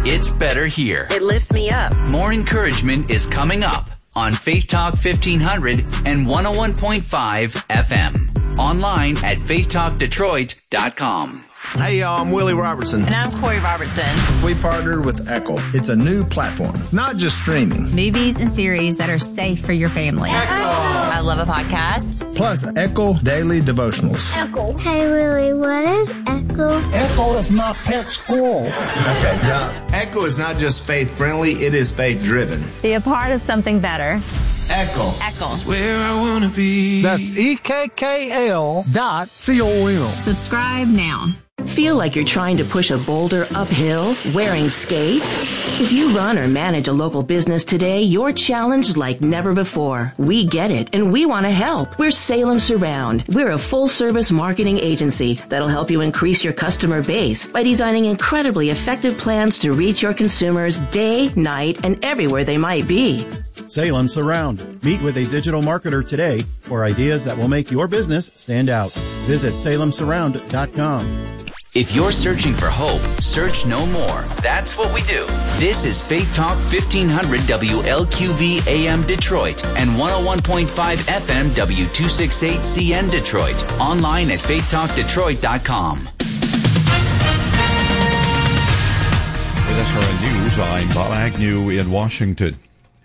It's better here. It lifts me up. More encouragement is coming up on Faith Talk 1500 and 101.5 FM. Online at faithtalkdetroit.com. Hey, y'all, I'm Willie Robertson. And I'm Corey Robertson. We partnered with Echo. It's a new platform, not just streaming. Movies and series that are safe for your family. Echo. I love a podcast. Plus, Echo Daily Devotionals. Echo. Hey, Willie, what is Echo? Echo is my pet squirrel. Okay, now, Echo is not just faith-friendly, it is faith-driven. Be a part of something better. Echo. Echo. Where I want to be. That's EKKL.com. Subscribe now. Feel like you're trying to push a boulder uphill wearing skates? If you run or manage a local business today, you're challenged like never before. We get it, and we want to help. We're Salem Surround. We're a full-service marketing agency that'll help you increase your customer base by designing incredibly effective plans to reach your consumers day, night, and everywhere they might be. Salem Surround. Meet with a digital marketer today for ideas that will make your business stand out. Visit salemsurround.com. If you're searching for hope, search no more. That's what we do. This is Faith Talk 1500 WLQV AM Detroit and 101.5 FM W268CN Detroit. Online at faithtalkdetroit.com. With SRN News, I'm Bob Agnew in Washington.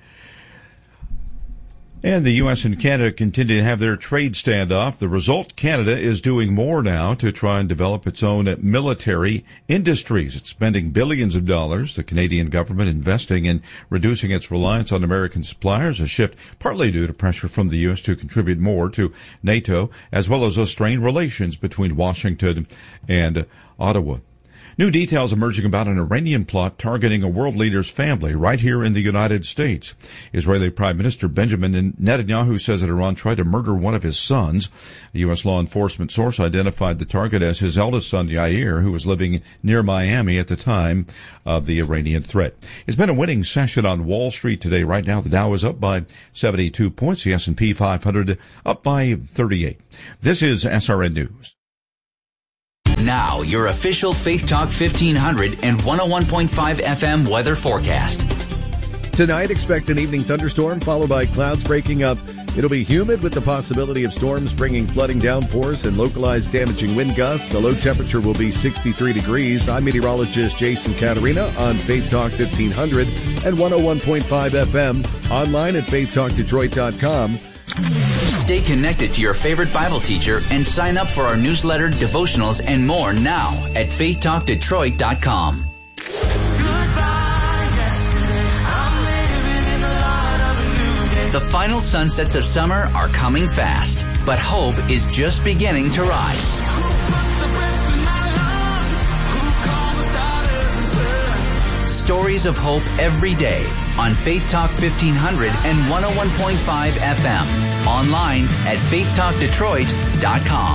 And the U.S. and Canada continue to have their trade standoff. The result, Canada is doing more now to try and develop its own military industries. It's spending billions of dollars, the Canadian government investing in reducing its reliance on American suppliers, a shift partly due to pressure from the U.S. to contribute more to NATO, as well as strained relations between Washington and Ottawa. New details emerging about an Iranian plot targeting a world leader's family right here in the United States. Israeli Prime Minister Benjamin Netanyahu says that Iran tried to murder one of his sons. A U.S. law enforcement source identified the target as his eldest son, Yair, who was living near Miami at the time of the Iranian threat. It's been a winning session on Wall Street today. Right now, the Dow is up by 72 points. The S&P 500 up by 38. This is SRN News. Now, your official Faith Talk 1500 and 101.5 FM weather forecast. Tonight, expect an evening thunderstorm followed by clouds breaking up. It'll be humid with the possibility of storms bringing flooding downpours and localized damaging wind gusts. The low temperature will be 63 degrees. I'm meteorologist Jason Caterina on Faith Talk 1500 and 101.5 FM. Online at faithtalkdetroit.com. Stay connected to your favorite Bible teacher and sign up for our newsletter, devotionals, and more now at faithtalkdetroit.com. The final sunsets of summer are coming fast, but hope is just beginning to rise. Stories of hope every day on Faith Talk 1500 and 101.5 FM. Online at faithtalkdetroit.com.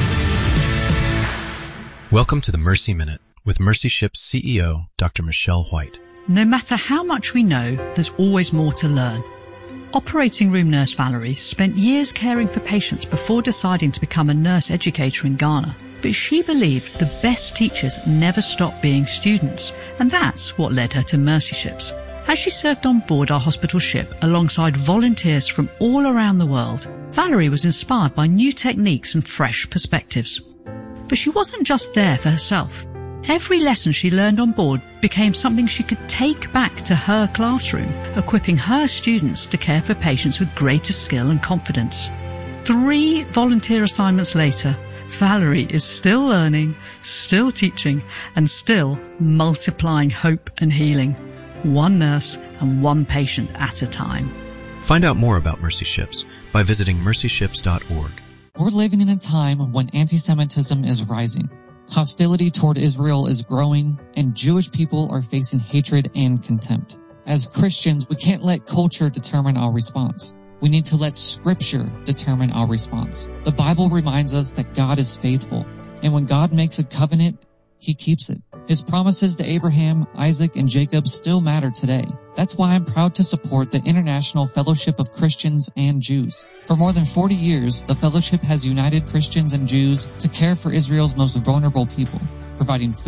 Welcome to the Mercy Minute with Mercy Ship's CEO, Dr. Michelle White. No matter how much we know, there's always more to learn. Operating room nurse Valerie spent years caring for patients before deciding to become a nurse educator in Ghana. But she believed the best teachers never stop being students, and that's what led her to Mercy Ships. As she served on board our hospital ship alongside volunteers from all around the world, Valerie was inspired by new techniques and fresh perspectives. But she wasn't just there for herself. Every lesson she learned on board became something she could take back to her classroom, equipping her students to care for patients with greater skill and confidence. 3 volunteer assignments later, Valerie is still learning, still teaching, and still multiplying hope and healing. One nurse and one patient at a time. Find out more about Mercy Ships by visiting mercyships.org. We're living in a time when anti-Semitism is rising. Hostility toward Israel is growing, and Jewish people are facing hatred and contempt. As Christians, we can't let culture determine our response. We need to let Scripture determine our response. The Bible reminds us that God is faithful, and when God makes a covenant, He keeps it. His promises to Abraham, Isaac, and Jacob still matter today. That's why I'm proud to support the International Fellowship of Christians and Jews. For more than 40 years, the fellowship has united Christians and Jews to care for Israel's most vulnerable people, providing food,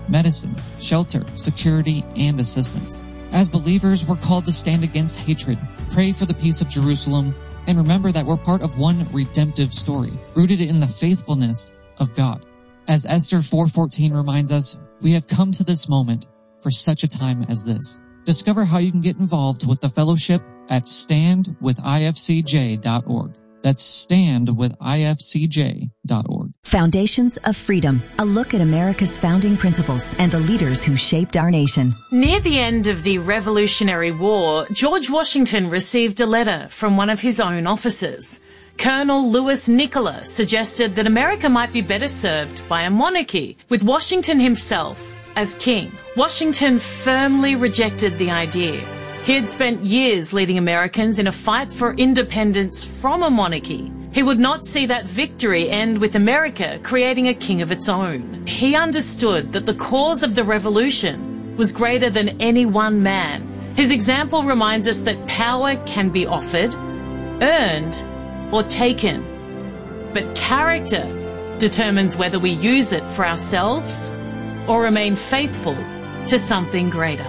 medicine, shelter, security, and assistance. As believers, we're called to stand against hatred, pray for the peace of Jerusalem, and remember that we're part of one redemptive story, rooted in the faithfulness of God. As Esther 4:14 reminds us, we have come to this moment for such a time as this. Discover how you can get involved with the fellowship at standwithifcj.org. That's standwithifcj.org. Foundations of Freedom, a look at America's founding principles and the leaders who shaped our nation. Near the end of the Revolutionary War, George Washington received a letter from one of his own officers. Colonel Louis Nicola suggested that America might be better served by a monarchy, with Washington himself as king. Washington firmly rejected the idea. He had spent years leading Americans in a fight for independence from a monarchy. He would not see that victory end with America creating a king of its own. He understood that the cause of the revolution was greater than any one man. His example reminds us that power can be offered, earned, or taken. But character determines whether we use it for ourselves or remain faithful to something greater.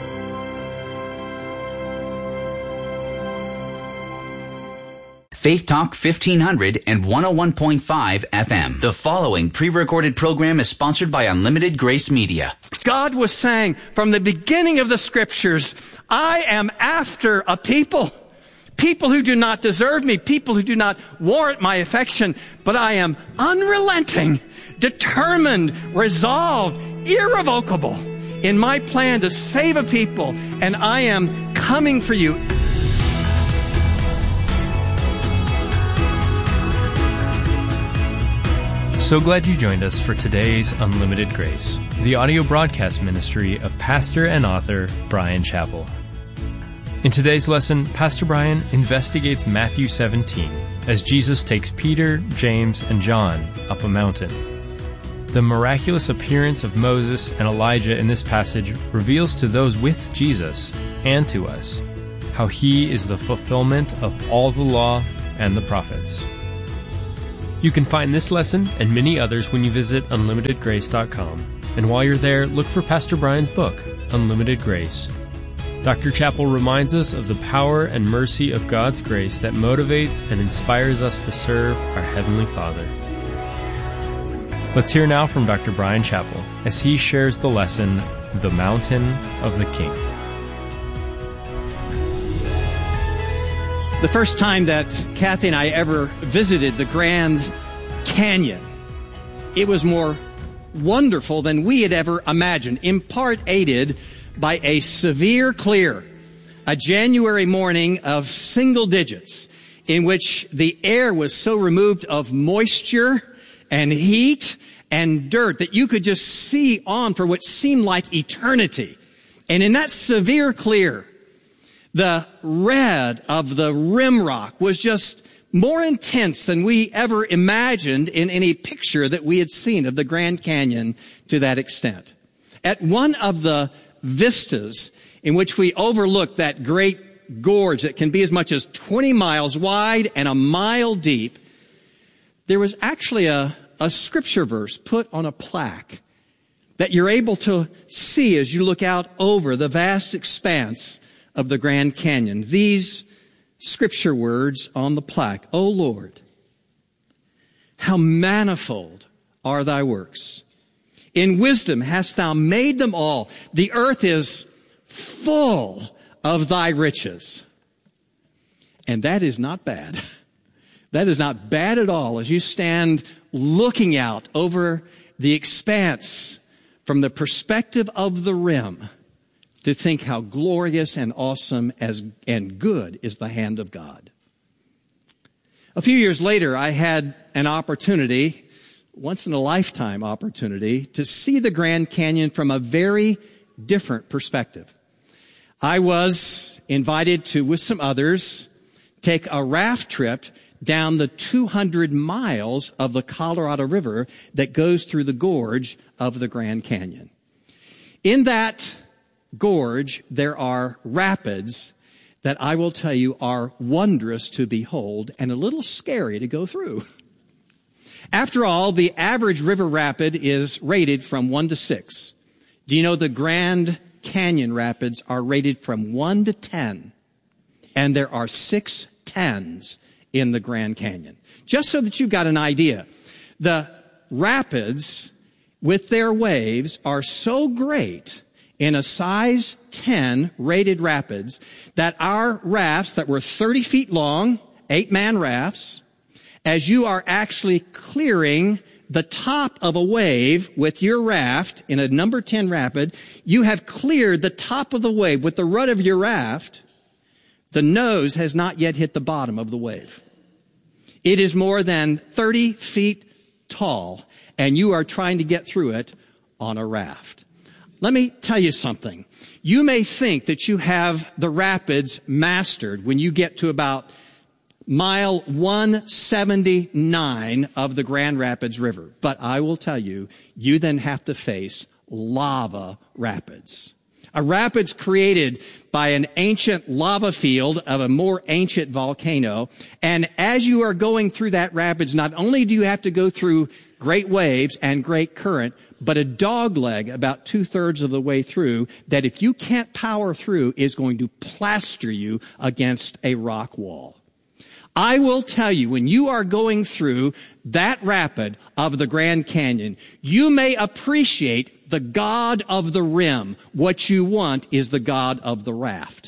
Faith Talk 1500 and 101.5 FM. The following pre-recorded program is sponsored by Unlimited Grace Media. God was saying from the beginning of the scriptures, I am after a people who do not deserve me, people who do not warrant my affection, but I am unrelenting, determined, resolved, irrevocable in my plan to save a people, and I am coming for you. So glad you joined us for today's Unlimited Grace, the audio broadcast ministry of pastor and author Bryan Chapell. In today's lesson, Pastor Bryan investigates Matthew 17 as Jesus takes Peter, James, and John up a mountain. The miraculous appearance of Moses and Elijah in this passage reveals to those with Jesus and to us how he is the fulfillment of all the law and the prophets. You can find this lesson and many others when you visit unlimitedgrace.com. And while you're there, look for Pastor Bryan's book, Unlimited Grace. Dr. Chapell reminds us of the power and mercy of God's grace that motivates and inspires us to serve our Heavenly Father. Let's hear now from Dr. Bryan Chapell as he shares the lesson, The Mountain of the King. The first time that Kathy and I ever visited the Grand Canyon, it was more wonderful than we had ever imagined, in part aided by a severe clear, a January morning of single digits, in which the air was so removed of moisture and heat and dirt that you could just see on for what seemed like eternity. And in that severe clear, the red of the rim rock was just more intense than we ever imagined in any picture that we had seen of the Grand Canyon to that extent. At one of the vistas in which we overlooked that great gorge that can be as much as 20 miles wide and a mile deep, there was actually a scripture verse put on a plaque that you're able to see as you look out over the vast expanse of the Grand Canyon. These scripture words on the plaque: O Lord, how manifold are thy works. In wisdom hast thou made them all. The earth is full of thy riches. And that is not bad. That is not bad at all as you stand looking out over the expanse from the perspective of the rim, to think how glorious and awesome and good is the hand of God. A few years later, I had an opportunity, once in a lifetime opportunity, to see the Grand Canyon from a very different perspective. I was invited to, with some others, take a raft trip down the 200 miles of the Colorado River that goes through the gorge of the Grand Canyon. In that gorge, there are rapids that I will tell you are wondrous to behold and a little scary to go through. After all, the average river rapid is rated from 1 to 6. Do you know the Grand Canyon rapids are rated from 1 to 10, and there are 6 10s in the Grand Canyon? Just so that you've got an idea, the rapids with their waves are so great in a size 10 rated rapids that our rafts that were 30 feet long, 8-man rafts, as you are actually clearing the top of a wave with your raft in a number 10 rapid, you have cleared the top of the wave with the rudder of your raft. The nose has not yet hit the bottom of the wave. It is more than 30 feet tall, and you are trying to get through it on a raft. Let me tell you something. You may think that you have the rapids mastered when you get to about mile 179 of the Grand Rapids River. But I will tell you, you then have to face lava rapids. A rapids created by an ancient lava field of a more ancient volcano. And as you are going through that rapids, not only do you have to go through great waves and great current, but a dog leg about 2/3 of the way through that if you can't power through is going to plaster you against a rock wall. I will tell you, when you are going through that rapid of the Grand Canyon, you may appreciate the God of the rim. What you want is the God of the raft.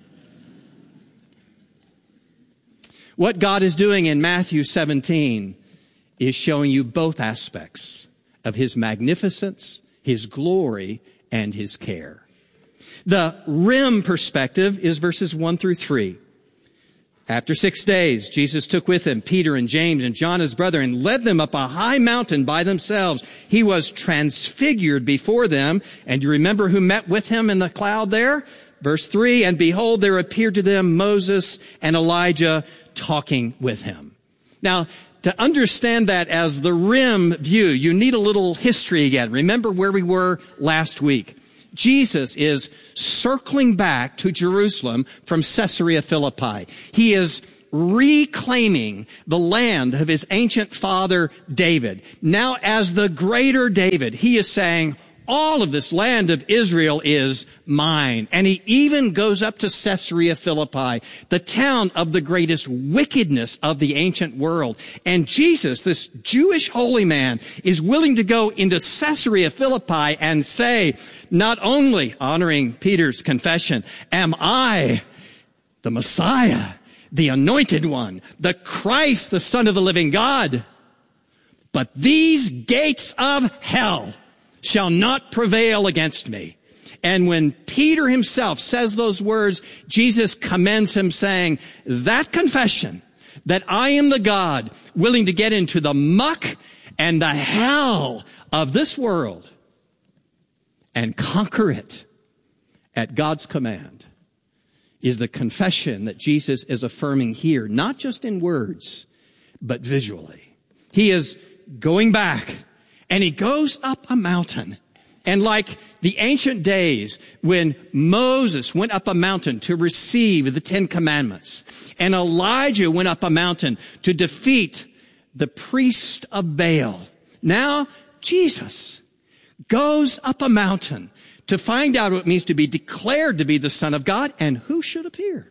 What God is doing in Matthew 17 is showing you both aspects of His magnificence, His glory, and His care. The rim perspective is verses 1 through 3. After 6 days, Jesus took with him Peter and James and John his brother and led them up a high mountain by themselves. He was transfigured before them. And you remember who met with him in the cloud there? Verse 3, and behold, there appeared to them Moses and Elijah talking with him. Now, to understand that as the rim view, you need a little history again. Remember where we were last week. Jesus is circling back to Jerusalem from Caesarea Philippi. He is reclaiming the land of his ancient father David. Now, as the greater David, he is saying, all of this land of Israel is mine. And he even goes up to Caesarea Philippi, the town of the greatest wickedness of the ancient world. And Jesus, this Jewish holy man, is willing to go into Caesarea Philippi and say, not only honoring Peter's confession, am I the Messiah, the anointed one, the Christ, the Son of the living God, but these gates of hell shall not prevail against me. And when Peter himself says those words, Jesus commends him saying, that confession that I am the God willing to get into the muck and the hell of this world and conquer it at God's command is the confession that Jesus is affirming here, not just in words, but visually. He is going back. And he goes up a mountain. And like the ancient days when Moses went up a mountain to receive the 10 Commandments, and Elijah went up a mountain to defeat the priest of Baal, now Jesus goes up a mountain to find out what it means to be declared to be the Son of God. And who should appear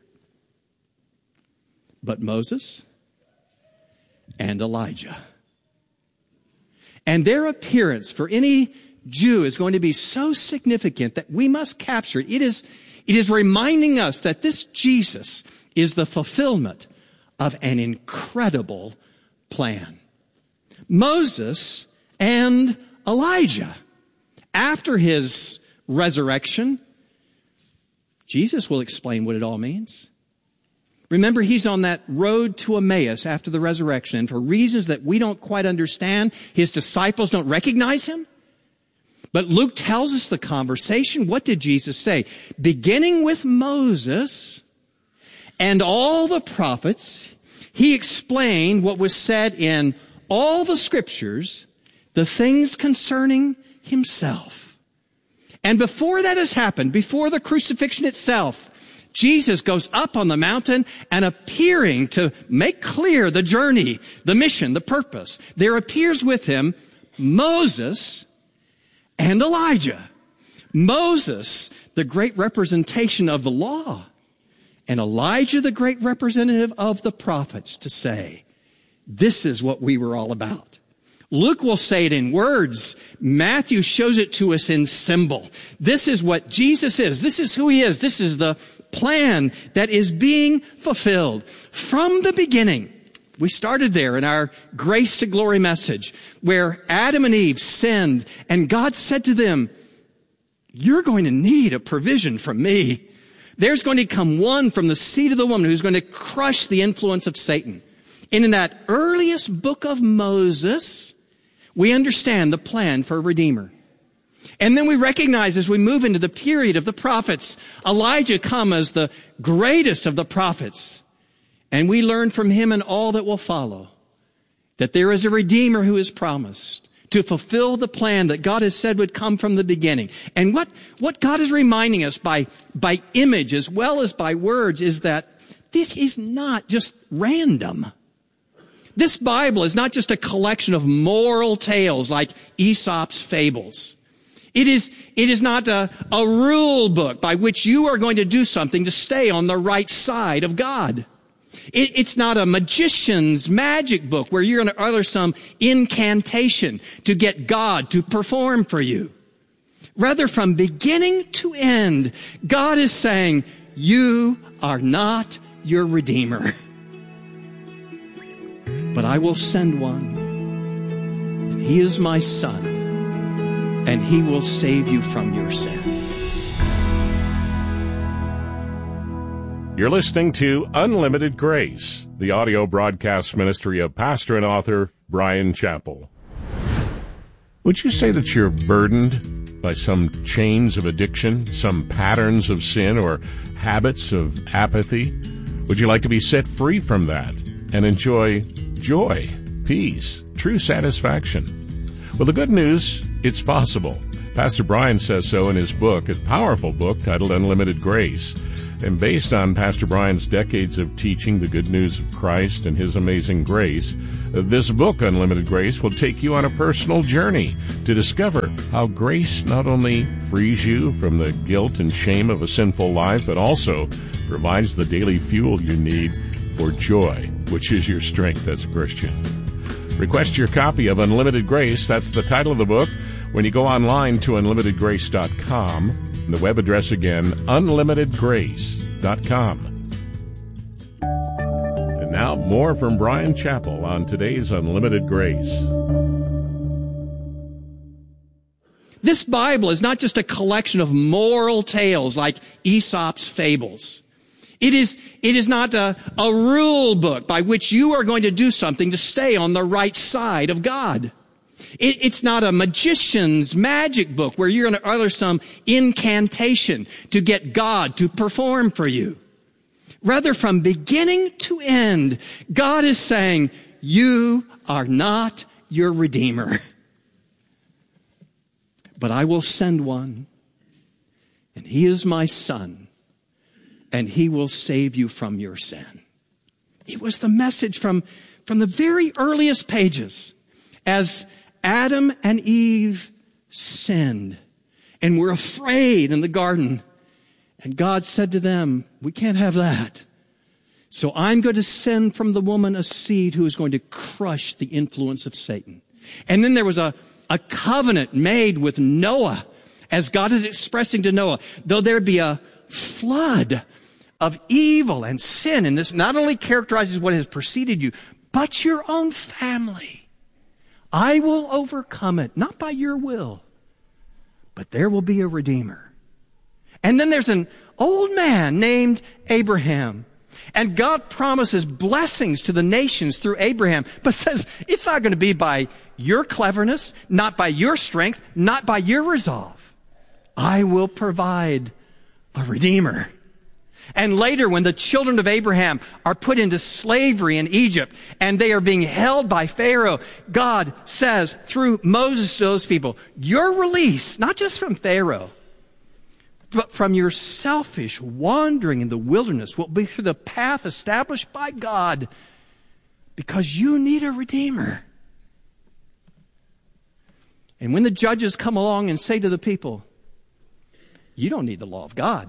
but Moses and Elijah? And their appearance for any Jew is going to be so significant that we must capture it. It is reminding us that this Jesus is the fulfillment of an incredible plan. Moses and Elijah. After his resurrection, Jesus will explain what it all means. Remember, he's on that road to Emmaus after the resurrection. And for reasons that we don't quite understand, his disciples don't recognize him. But Luke tells us the conversation. What did Jesus say? Beginning with Moses and all the prophets, he explained what was said in all the scriptures, the things concerning himself. And before that has happened, before the crucifixion itself, Jesus goes up on the mountain and appearing to make clear the journey, the mission, the purpose. There appears with him Moses and Elijah. Moses, the great representation of the law, and Elijah, the great representative of the prophets, to say, this is what we were all about. Luke will say it in words. Matthew shows it to us in symbol. This is what Jesus is. This is who he is. This is the plan that is being fulfilled from the beginning. We started there in our Grace to Glory message, where Adam and Eve sinned, and God said to them, you're going to need a provision from me. There's going to come one from the seed of the woman who's going to crush the influence of Satan. And in that earliest book of Moses, we understand the plan for a Redeemer. And then we recognize as we move into the period of the prophets, Elijah come as the greatest of the prophets. And we learn from him and all that will follow that there is a Redeemer who is promised to fulfill the plan that God has said would come from the beginning. And what God is reminding us by image as well as by words is that this is not just random. This Bible is not just a collection of moral tales like Aesop's fables. It is not a rule book by which you are going to do something to stay on the right side of God. It's not a magician's magic book where you're going to utter some incantation to get God to perform for you. Rather, from beginning to end, God is saying, you are not your Redeemer. But I will send one, and he is my Son, and he will save you from your sin. You're listening to Unlimited Grace, the audio broadcast ministry of pastor and author Bryan Chapell. Would you say that you're burdened by some chains of addiction, some patterns of sin, or habits of apathy? Would you like to be set free from that and enjoy joy, peace, true satisfaction? Well, the good news, it's possible. Pastor Bryan says so in his book, a powerful book titled Unlimited Grace. And based on Pastor Bryan's decades of teaching the good news of Christ and his amazing grace, this book, Unlimited Grace, will take you on a personal journey to discover how grace not only frees you from the guilt and shame of a sinful life, but also provides the daily fuel you need for joy, which is your strength as a Christian. Request your copy of Unlimited Grace. That's the title of the book when you go online to unlimitedgrace.com. The web address again, unlimitedgrace.com. And now more from Bryan Chapell on today's Unlimited Grace. This Bible is not just a collection of moral tales like Aesop's fables. It is not a rule book by which you are going to do something to stay on the right side of God. It's not a magician's magic book where you're going to utter some incantation to get God to perform for you. Rather, from beginning to end, God is saying, you are not your Redeemer. But I will send one, and he is my Son, and he will save you from your sin. It was the message from the very earliest pages as Adam and Eve sinned and were afraid in the garden. And God said to them, we can't have that. So I'm going to send from the woman a seed who is going to crush the influence of Satan. And then there was a covenant made with Noah, as God is expressing to Noah, though there be a flood of evil and sin, and this not only characterizes what has preceded you, but your own family. I will overcome it, not by your will, but there will be a Redeemer. And then there's an old man named Abraham. And God promises blessings to the nations through Abraham, but says it's not going to be by your cleverness, not by your strength, not by your resolve. I will provide a Redeemer. And later, when the children of Abraham are put into slavery in Egypt and they are being held by Pharaoh, God says through Moses to those people, your release, not just from Pharaoh, but from your selfish wandering in the wilderness, will be through the path established by God, because you need a Redeemer. And when the judges come along and say to the people, You don't need the law of God.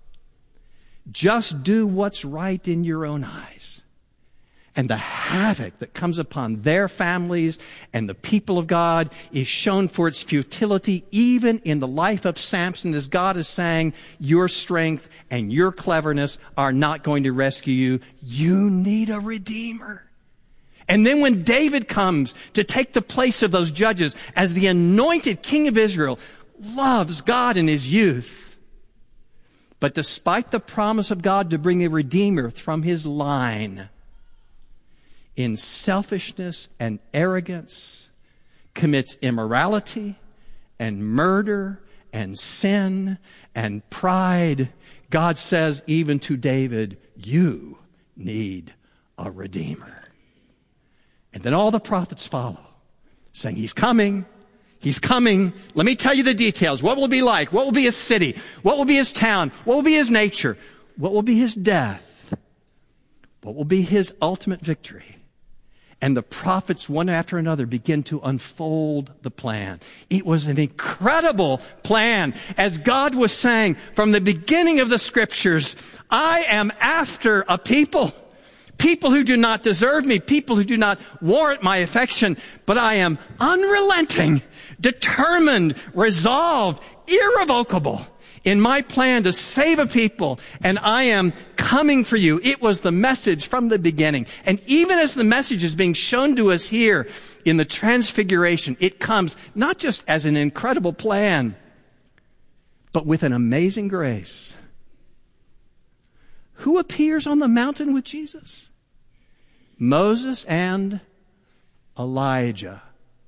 Just do what's right in your own eyes. And the havoc that comes upon their families and the people of God is shown for its futility even in the life of Samson, as God is saying, your strength and your cleverness are not going to rescue you. You need a redeemer. And then when David comes to take the place of those judges as the anointed king of Israel, loves God in his youth. But despite the promise of God to bring a redeemer from his line, in selfishness and arrogance, commits immorality and murder and sin and pride, God says even to David, you need a redeemer. And then all the prophets follow, saying, he's coming. He's coming. Let me tell you the details. What will it be like? What will be his city? What will be his town? What will be his nature? What will be his death? What will be his ultimate victory? And the prophets, one after another, begin to unfold the plan. It was an incredible plan. As God was saying from the beginning of the scriptures, I am after a people who do not deserve me, people who do not warrant my affection, but I am unrelenting, determined, resolved, irrevocable in my plan to save a people, and I am coming for you. It was the message from the beginning. And even as the message is being shown to us here in the Transfiguration, it comes not just as an incredible plan, but with an amazing grace. Who appears on the mountain with Jesus? Moses and Elijah.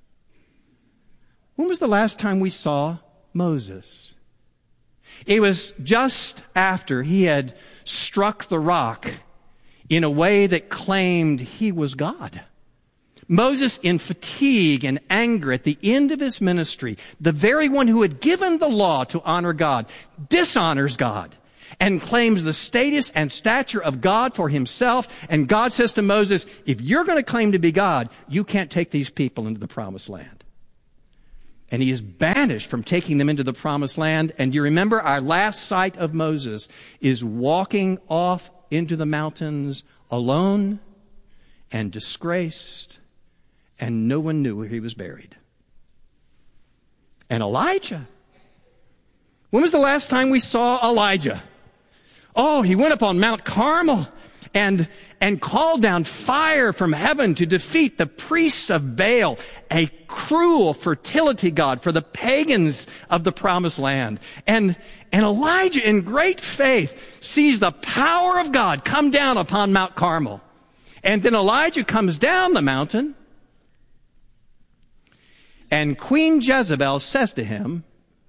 When was the last time we saw Moses? It was just after he had struck the rock in a way that claimed he was God. Moses, in fatigue and anger at the end of his ministry, the very one who had given the law to honor God, dishonors God and claims the status and stature of God for himself. And God says to Moses, if you're going to claim to be God, you can't take these people into the promised land. And he is banished from taking them into the promised land. And you remember our last sight of Moses is walking off into the mountains alone and disgraced, and no one knew where he was buried. And Elijah. When was the last time we saw Elijah? Oh, he went up on Mount Carmel and called down fire from heaven to defeat the priests of Baal, a cruel fertility god for the pagans of the promised land. And Elijah, in great faith, sees the power of God come down upon Mount Carmel. And then Elijah comes down the mountain, and Queen Jezebel says to him,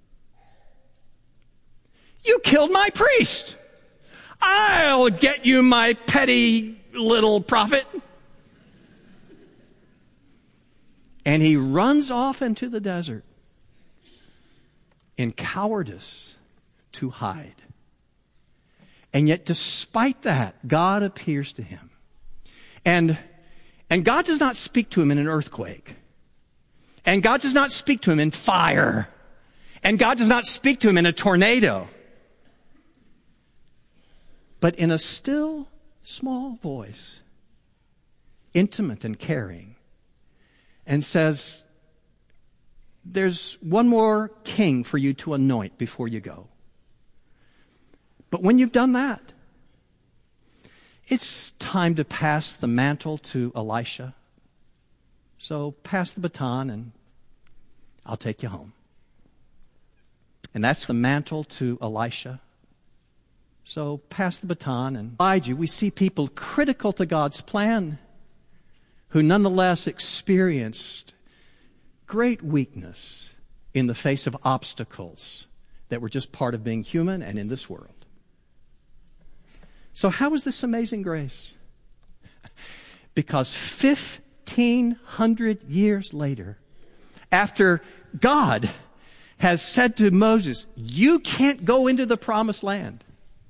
you killed my priest. I'll get you, my petty little prophet. And he runs off into the desert in cowardice to hide. And yet, despite that, God appears to him. And God does not speak to him in an earthquake. And God does not speak to him in fire. And God does not speak to him in a tornado. But in a still, small voice, intimate and caring, and says, there's one more king for you to anoint before you go. But when you've done that, it's time to pass the mantle to Elisha. So pass the baton and I'll take you home. And that's the mantle to Elisha. So pass the baton. And Elijah, we see people critical to God's plan who nonetheless experienced great weakness in the face of obstacles that were just part of being human and in this world. So how is this amazing grace? Because 1,500 years later, after God has said to Moses, you can't go into the promised land,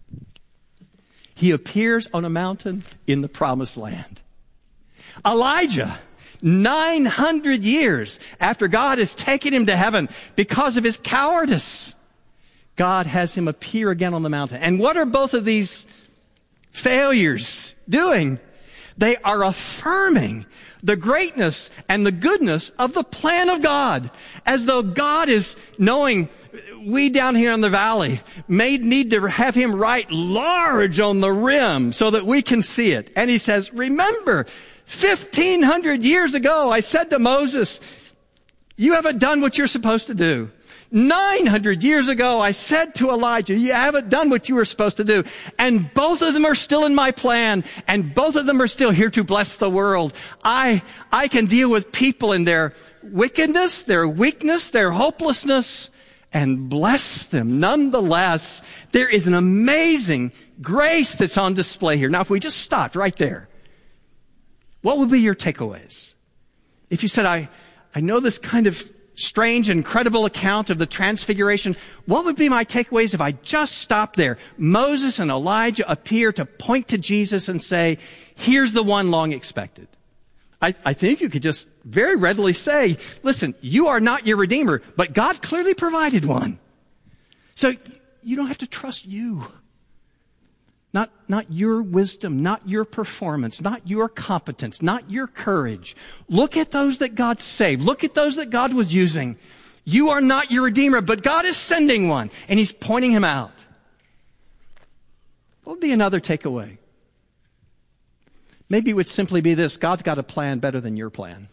he appears on a mountain in the promised land. Elijah, 900 years after God has taken him to heaven because of his cowardice, God has him appear again on the mountain. And what are both of these failures doing? They are affirming the greatness and the goodness of the plan of God, as though God is knowing we down here in the valley may need to have him write large on the rim so that we can see it. And he says, remember, 1,500 years ago, I said to Moses, you haven't done what you're supposed to do. 900 years ago, I said to Elijah, you haven't done what you were supposed to do. And both of them are still in my plan, and both of them are still here to bless the world. I can deal with people in their wickedness, their weakness, their hopelessness, and bless them. Nonetheless, there is an amazing grace that's on display here. Now, if we just stopped right there, what would be your takeaways? If you said, I know this kind of strange, incredible account of the transfiguration, what would be my takeaways if I just stopped there? Moses and Elijah appear to point to Jesus and say, here's the one long expected. I think you could just very readily say, listen, you are not your Redeemer, but God clearly provided one. So you don't have to trust you. Not your wisdom, not your performance, not your competence, not your courage. Look at those that God saved. Look at those that God was using. You are not your Redeemer, but God is sending one, and he's pointing him out. What would be another takeaway? Maybe it would simply be this: God's got a plan better than your plan.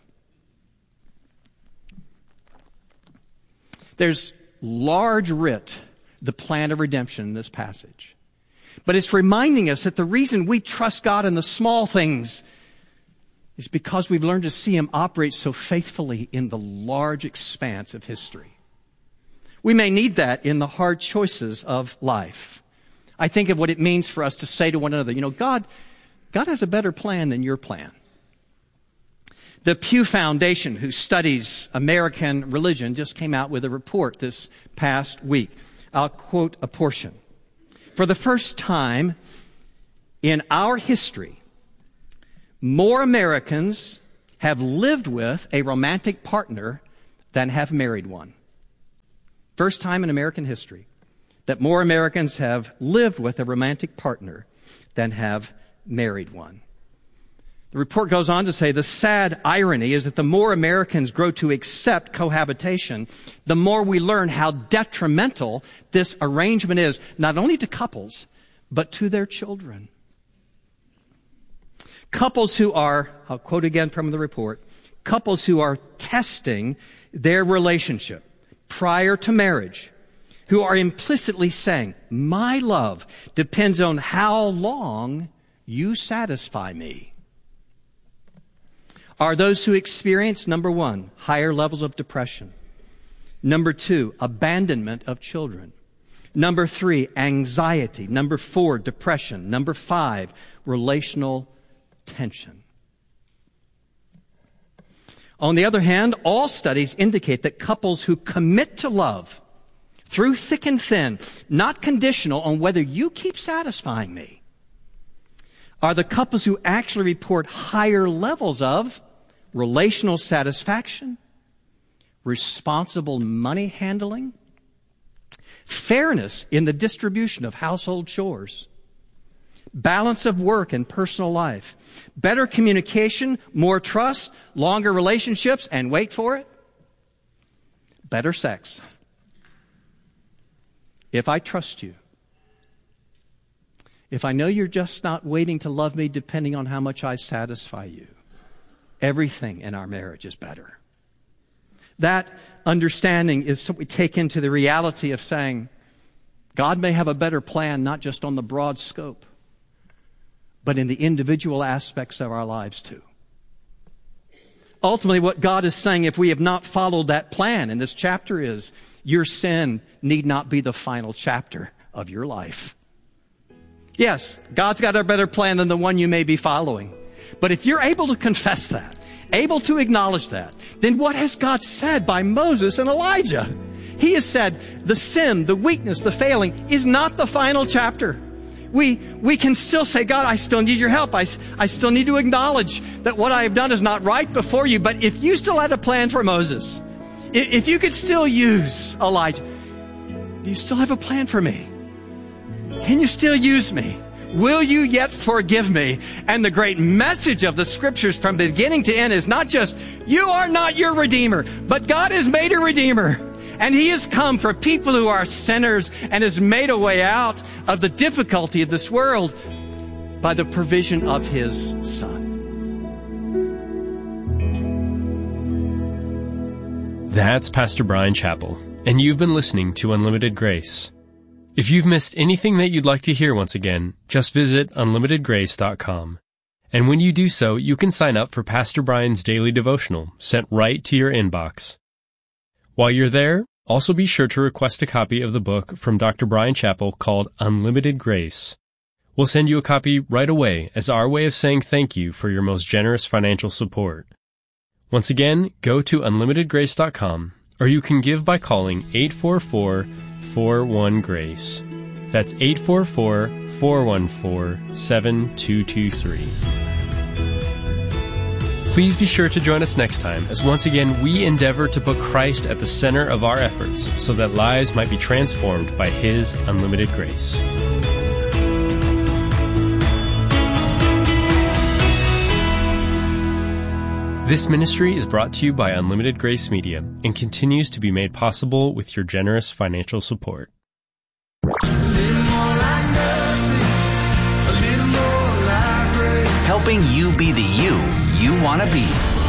There's large writ, the plan of redemption in this passage. But it's reminding us that the reason we trust God in the small things is because we've learned to see him operate so faithfully in the large expanse of history. We may need that in the hard choices of life. I think of what it means for us to say to one another, God has a better plan than your plan. The Pew Foundation, who studies American religion, just came out with a report this past week. I'll quote a portion. For the first time in our history, more Americans have lived with a romantic partner than have married one. First time in American history that more Americans have lived with a romantic partner than have married one. The report goes on to say the sad irony is that the more Americans grow to accept cohabitation, the more we learn how detrimental this arrangement is, not only to couples, but to their children. Couples who are, I'll quote again from the report, couples who are testing their relationship prior to marriage, who are implicitly saying, my love depends on how long you satisfy me, are those who experience, number one, higher levels of depression. Number two, abandonment of children. Number three, anxiety. Number four, depression. Number five, relational tension. On the other hand, all studies indicate that couples who commit to love through thick and thin, not conditional on whether you keep satisfying me, are the couples who actually report higher levels of relational satisfaction, responsible money handling, fairness in the distribution of household chores, balance of work and personal life, better communication, more trust, longer relationships, and wait for it, better sex. If I trust you, if I know you're just not waiting to love me depending on how much I satisfy you, everything in our marriage is better. That understanding is what we take into the reality of saying, God may have a better plan, not just on the broad scope, but in the individual aspects of our lives too. Ultimately, what God is saying, if we have not followed that plan in this chapter, is your sin need not be the final chapter of your life. Yes, God's got a better plan than the one you may be following. But if you're able to confess that, able to acknowledge that, then what has God said by Moses and Elijah? He has said the sin, the weakness, the failing is not the final chapter. We can still say, God, I still need your help. I still need to acknowledge that what I have done is not right before you. But if you still had a plan for Moses, if you could still use Elijah, Do you still have a plan for me? Can you still use me? Will you yet forgive me? And the great message of the scriptures from beginning to end is not just, you are not your Redeemer, but God has made a Redeemer. And He has come for people who are sinners and has made a way out of the difficulty of this world by the provision of His Son. That's Pastor Bryan Chapell, and you've been listening to Unlimited Grace. If you've missed anything that you'd like to hear once again, just visit unlimitedgrace.com. And when you do so, you can sign up for Pastor Bryan's daily devotional sent right to your inbox. While you're there, also be sure to request a copy of the book from Dr. Bryan Chapell called Unlimited Grace. We'll send you a copy right away as our way of saying thank you for your most generous financial support. Once again, go to unlimitedgrace.com, or you can give by calling 844-41-GRACE. That's 844-414-7223. Please be sure to join us next time as once again we endeavor to put Christ at the center of our efforts so that lives might be transformed by His unlimited grace. This ministry is brought to you by Unlimited Grace Media and continues to be made possible with your generous financial support. Helping you be the you want to be.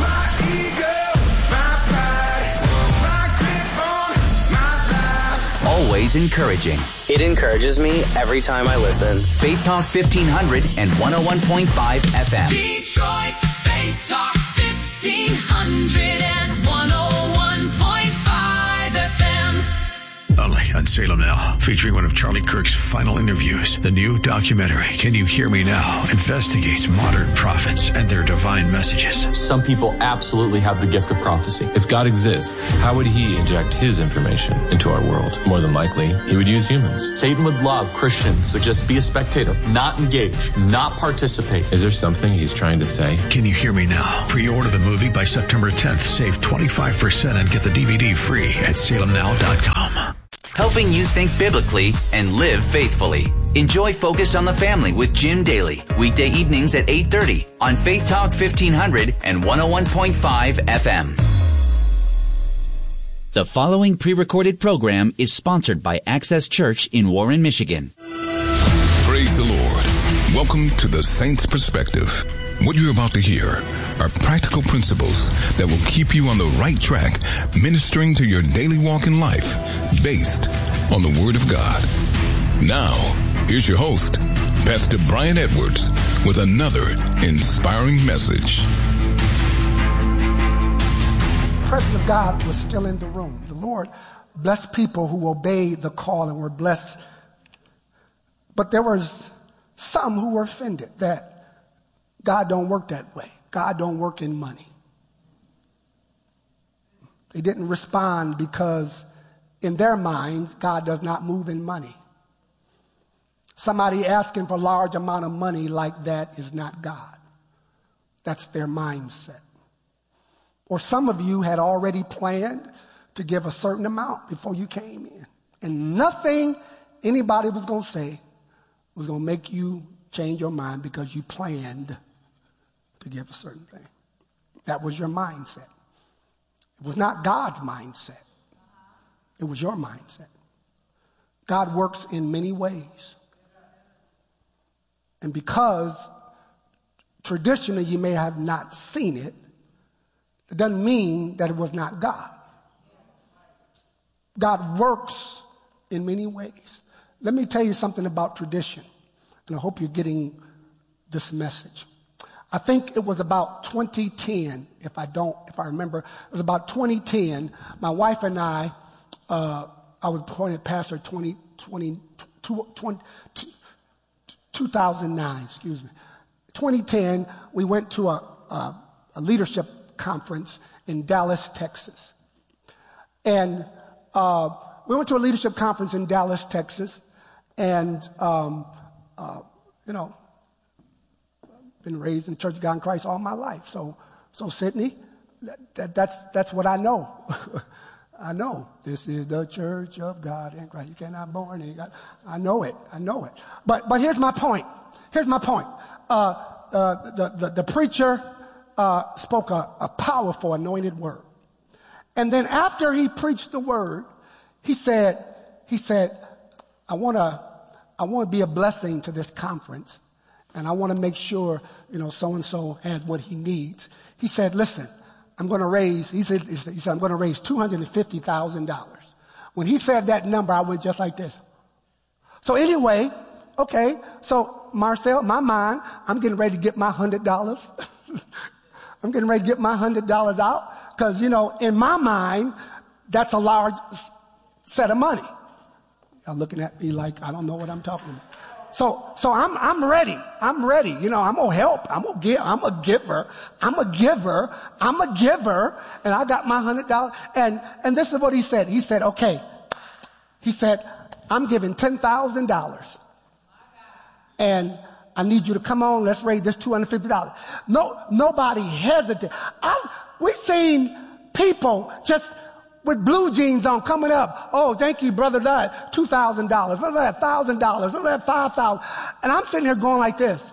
Always encouraging. It encourages me every time I listen. Faith Talk 1500 and 101.5 FM. Detroit's Faith Talk 1500 and 101.5 FM. Only on Salem Now, featuring one of Charlie Kirk's final interviews. The new documentary, Can You Hear Me Now?, investigates modern prophets and their divine messages. Some people absolutely have the gift of prophecy. If God exists, how would He inject His information into our world? More than likely, He would use humans. Satan would love Christians to just be a spectator, not engage, not participate. Is there something He's trying to say? Can You Hear Me Now? Pre-order the movie by September 10th. Save 25% and get the DVD free at salemnow.com. Helping you think biblically and live faithfully. Enjoy Focus on the Family with Jim Daly. Weekday evenings at 8:30 on Faith Talk 1500 and 101.5 FM. The following pre-recorded program is sponsored by Access Church in Warren, Michigan. Praise the Lord. Welcome to the Saints Perspective. What you're about to hear are practical principles that will keep you on the right track, ministering to your daily walk in life, based on the Word of God. Now, here's your host, Pastor Brian Edwards, with another inspiring message. The presence of God was still in the room. The Lord blessed people who obeyed the call and were blessed. But there was some who were offended that God don't work that way. God don't work in money. They didn't respond because in their minds, God does not move in money. Somebody asking for a large amount of money like that is not God. That's their mindset. Or some of you had already planned to give a certain amount before you came in. And nothing anybody was going to say was going to make you change your mind because you planned to give a certain thing. That was your mindset. It was not God's mindset. It was your mindset. God works in many ways. And because traditionally you may have not seen it, it doesn't mean that it was not God. God works in many ways. Let me tell you something about tradition, and I hope you're getting this message. I think it was about 2010, if I remember, it was about 2010. My wife and I was appointed pastor 2009, 2010, we went to a leadership conference in Dallas, Texas. And we went to a leadership conference in Dallas, Texas, and, been raised in the Church of God in Christ all my life. So Sydney, that's what I know. I know this is the church of God in Christ. You cannot born in God. I know it. But here's my point. The preacher spoke a powerful anointed word. And then after he preached the word, he said, I want to be a blessing to this conference. And I want to make sure, so-and-so has what he needs. He said, listen, I'm going to raise $250,000. When he said that number, I went just like this. So anyway, okay. So Marcel, my mind, I'm getting ready to get my $100. I'm getting ready to get my $100 out. Cause in my mind, that's a large set of money. Y'all looking at me like I don't know what I'm talking about. So I'm ready. I'm ready. I'm going to help. I'm a giver. And I got my $100. And this is what he said. He said, okay. He said, I'm giving $10,000. And I need you to come on. Let's raise this $250. Nobody hesitated. We seen people just with blue jeans on coming up. Oh, thank you, brother. $2,000. What about $1,000? What about $5,000? And I'm sitting here going like this.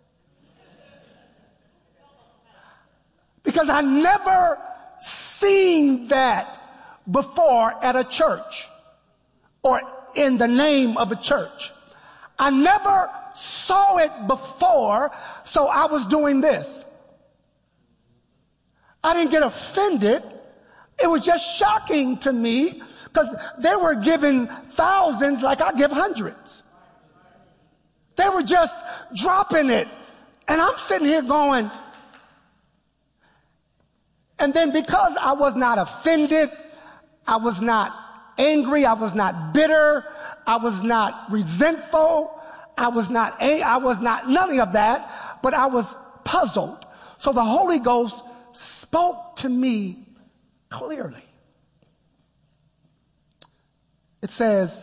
Because I never seen that before at a church or in the name of a church. I never saw it before, so I was doing this. I didn't get offended. It was just shocking to me because they were giving thousands like I give hundreds. They were just dropping it. And I'm sitting here going, and then because I was not offended, I was not angry, I was not bitter, I was not resentful, I was not none of that, but I was puzzled. So the Holy Ghost spoke to me clearly. It says,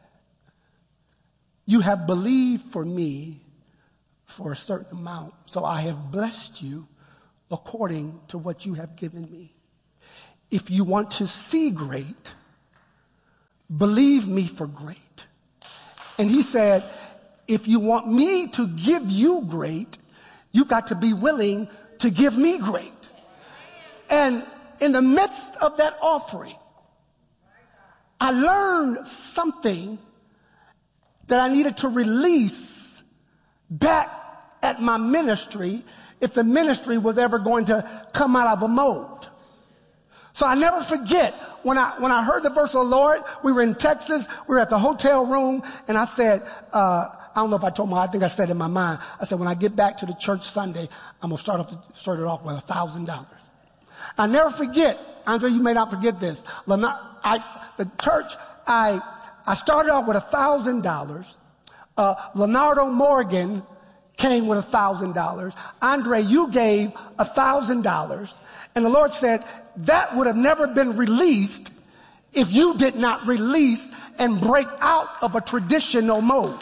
you have believed for me for a certain amount, so I have blessed you according to what you have given me. If you want to see great, believe me for great. And he said, if you want me to give you great, you've got to be willing to give me great. And in the midst of that offering, I learned something that I needed to release back at my ministry if the ministry was ever going to come out of a mold. So I never forget when I heard the verse of the Lord. We were in Texas, we were at the hotel room, and I said, I don't know if I told my, I think I said in my mind, I said, when I get back to the church Sunday, I'm going to start it off with $1,000. I never forget, Andre, you may not forget this. The church, I started off with $1,000. Leonardo Morgan came with $1,000. Andre, you gave $1,000. And the Lord said, that would have never been released if you did not release and break out of a traditional mode.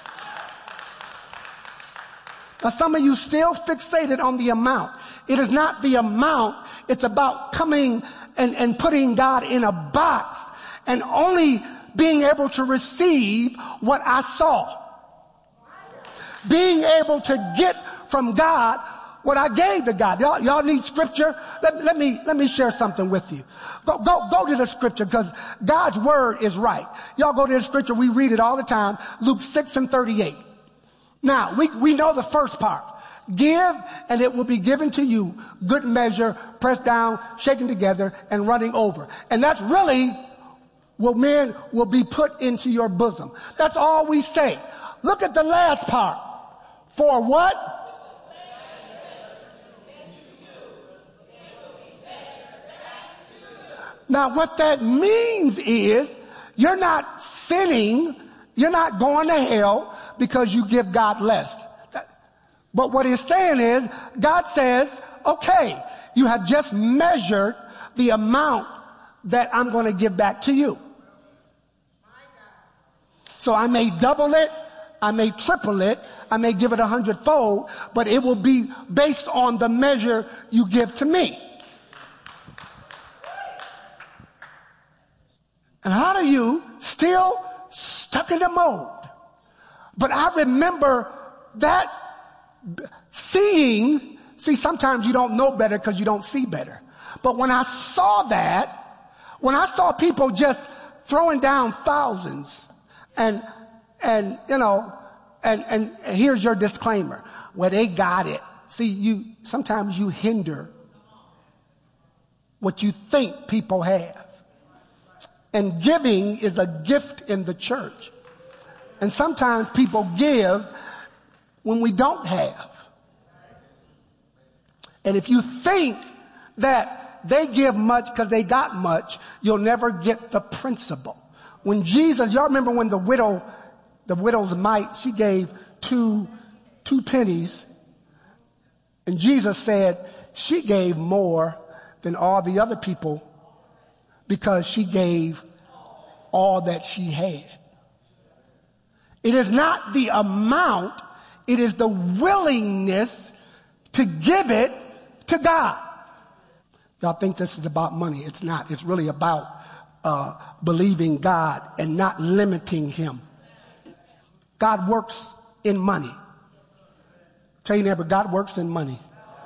Now, some of you still fixated on the amount. It is not the amount. It's about coming and putting God in a box and only being able to receive what I saw. Being able to get from God what I gave to God. Y'all need scripture? Let me share something with you. Go to the scripture because God's word is right. Y'all go to the scripture. We read it all the time. Luke 6:38. Now, we know the first part. Give and it will be given to you. Good measure, pressed down, shaken together, and running over. And that's really what men will be put into your bosom. That's all we say. Look at the last part. For what? Now, what that means is you're not sinning. You're not going to hell because you give God less. But what he's saying is, God says, okay, you have just measured the amount that I'm going to give back to you. So I may double it, I may triple it, I may give it 100-fold, but it will be based on the measure you give to me. And a lot of you still stuck in the mold. But I remember that seeing, sometimes you don't know better because you don't see better. But when I saw that, when I saw people just throwing down thousands and here's your disclaimer. Well, they got it. See, sometimes you hinder what you think people have. And giving is a gift in the church. And sometimes people give when we don't have. And if you think that they give much because they got much, you'll never get the principle. When Jesus, y'all remember when the widow's mite, she gave two pennies. And Jesus said she gave more than all the other people because she gave all that she had. It is not the amount, it is the willingness to give it to God. Y'all think this is about money. It's not. It's really about believing God and not limiting him. God works in money. Tell your neighbor, God works in money.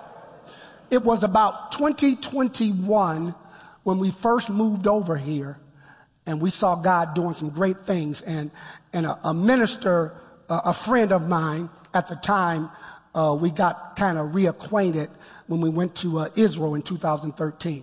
It was about 2021 when we first moved over here and we saw God doing some great things. And a minister, a friend of mine at the time, we got kind of reacquainted when we went to Israel in 2013.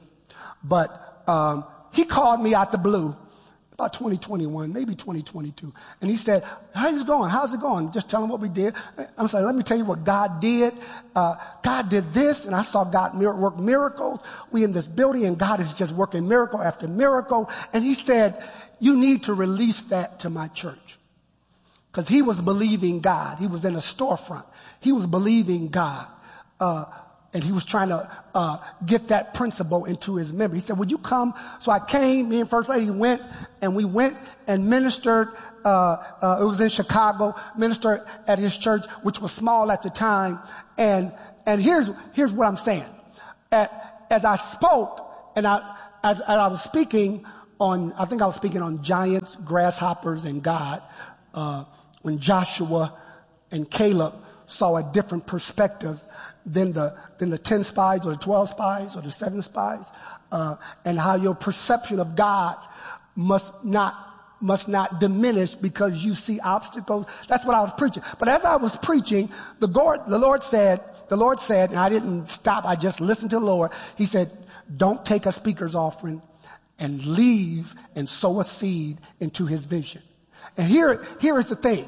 But he called me out the blue about 2021, maybe 2022. And he said, how's it going? How's it going? Just tell him what we did. I'm saying, let me tell you what God did. God did this, and I saw God work miracles. We in this building, and God is just working miracle after miracle. And he said, you need to release that to my church. Because he was believing God. He was in a storefront. He was believing God. And he was trying to get that principle into his memory. He said, would you come? So I came, me and First Lady went and ministered. It was in Chicago, ministered at his church, which was small at the time. And here's what I'm saying. As I spoke, and as I was speaking I think I was speaking on giants, grasshoppers, and God, when Joshua and Caleb saw a different perspective than the 10 spies or the 12 spies or the 7 spies, and how your perception of God must not diminish because you see obstacles. That's what I was preaching. But as I was preaching, the Lord said, and I didn't stop, I just listened to the Lord. He said, don't take a speaker's offering and leave and sow a seed into his vision. And here is the thing.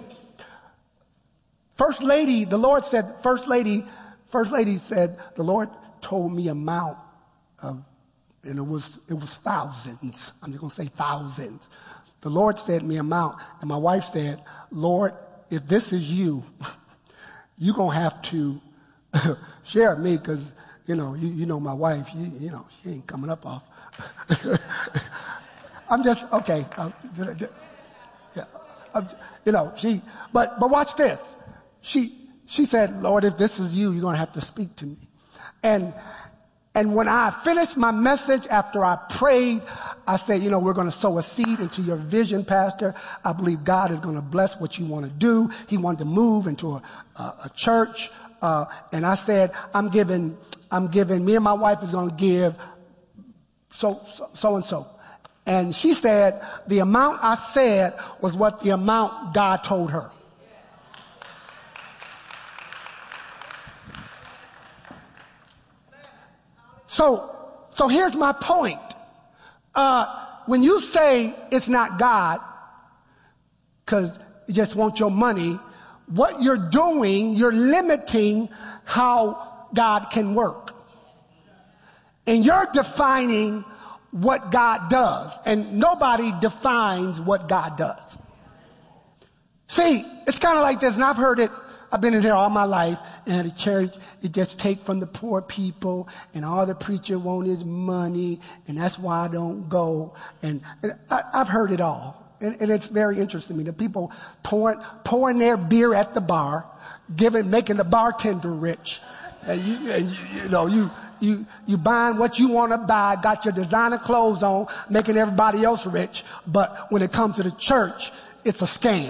First Lady, the Lord said, First Lady said, the Lord told me amount of, and it was thousands. I'm just going to say thousands. The Lord said me amount, and my wife said, Lord, if this is you, you're going to have to share with me because, you know my wife, she ain't coming up off. I'm just, okay. But watch this. She said, Lord, if this is you, you're going to have to speak to me. And when I finished my message after I prayed, I said, we're going to sow a seed into your vision, Pastor. I believe God is going to bless what you want to do. He wanted to move into a church. And I said, I'm giving, me and my wife is going to give so and so. And she said, the amount I said was what the amount God told her. So here's my point. When you say it's not God, because you just want your money, what you're doing, you're limiting how God can work. And you're defining what God does. And nobody defines what God does. See, it's kind of like this, and I've heard it. I've been in here all my life, and at the church, it just take from the poor people, and all the preacher want is money, and that's why I don't go. And I've heard it all, and it's very interesting to me. The people pouring their beer at the bar, making the bartender rich, and You buying what you want to buy, got your designer clothes on, making everybody else rich. But when it comes to the church, it's a scam.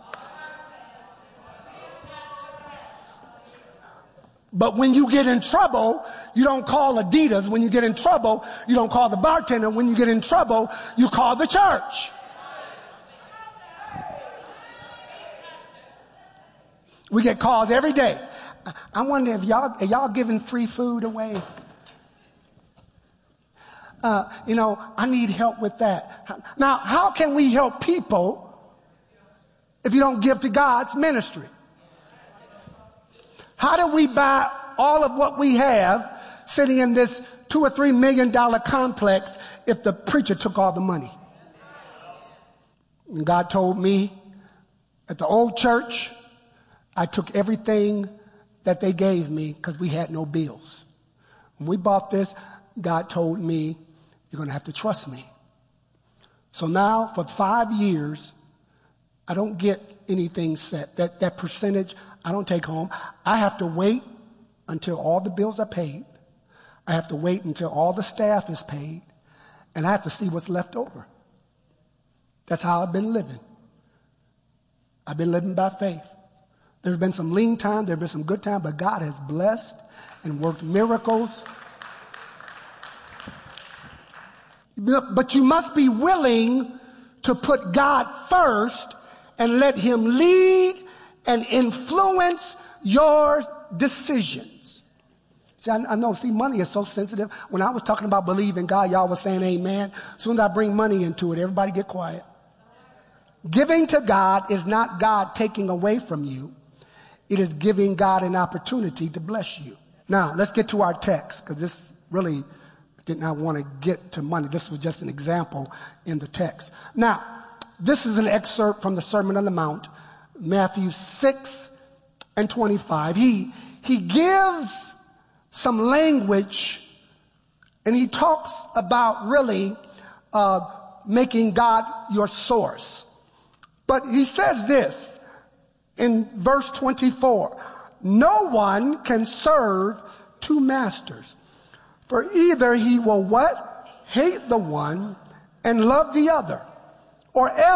But when you get in trouble, you don't call Adidas. When you get in trouble, you don't call the bartender. When you get in trouble, you call the church. We get calls every day. I wonder if y'all giving free food away. I need help with that. Now, how can we help people if you don't give to God's ministry? How do we buy all of what we have sitting in this $2 or $3 million complex if the preacher took all the money? And God told me at the old church, I took everything that they gave me because we had no bills. When we bought this, God told me, you're going to have to trust me. So now for 5 years, I don't get anything set. That percentage, I don't take home. I have to wait until all the bills are paid. I have to wait until all the staff is paid. And I have to see what's left over. That's how I've been living. I've been living by faith. There's been some lean time, there's been some good time, but God has blessed and worked miracles. But you must be willing to put God first and let him lead and influence your decisions. See, I know, money is so sensitive. When I was talking about believing God, y'all was saying amen. As soon as I bring money into it, everybody get quiet. Giving to God is not God taking away from you. It is giving God an opportunity to bless you. Now, let's get to our text, because this really did not want to get to money. This was just an example in the text. Now, this is an excerpt from the Sermon on the Mount, Matthew 6:25. He gives some language, and he talks about really making God your source. But he says this in verse 24, no one can serve two masters, for either he will what? Hate the one and love the other, or else